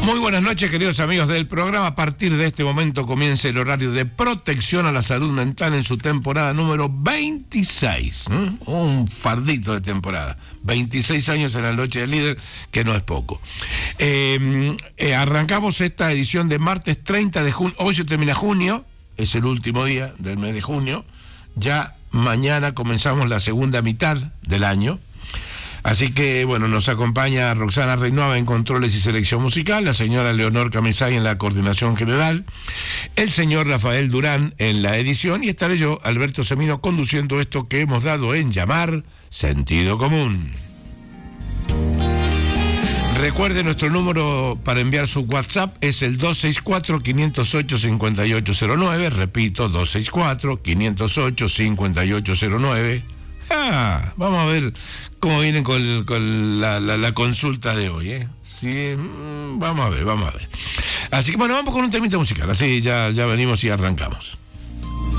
Muy buenas noches, queridos amigos del programa. A partir de este momento comienza el horario de protección a la salud mental en su temporada número 26. Un fardito de temporada. 26 años en la noche del líder, que no es poco. Arrancamos esta edición de martes 30 de junio. Hoy se termina junio, es el último día del mes de junio. Ya mañana comenzamos la segunda mitad del año. Así que, bueno, nos acompaña Roxana Reynova en controles y selección musical, la señora Leonor Camisay en la coordinación general, el señor Rafael Durán en la edición, y estaré yo, Alberto Semino, conduciendo esto que hemos dado en llamar Sentido Común. Recuerde, nuestro número para enviar su WhatsApp es el 264-508-5809, repito, 264-508-5809. Vamos a ver cómo vienen con la consulta de hoy, ¿eh? Sí, vamos a ver. Así que bueno, vamos con un temita musical, así ya venimos y arrancamos.